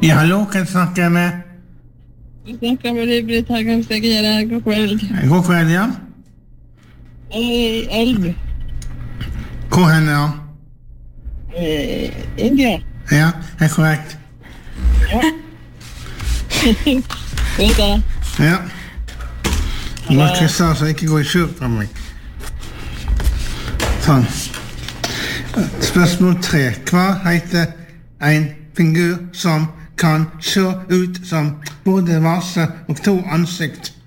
Ja, hallo, kan jeg snakke med? Jeg snakker med deg, Britt Hagen-Stegere. God kveld. God kveld, ja. Elv. Hvor henne, ja? India. Ja, det er korrekt. Ja. Vet du? Ja. Du må krysse så jeg ikke går i skjul fra meg. Sånn. Spørsmål 3. Hva heter en figur som kan se ut som både vase og 2 ansikt?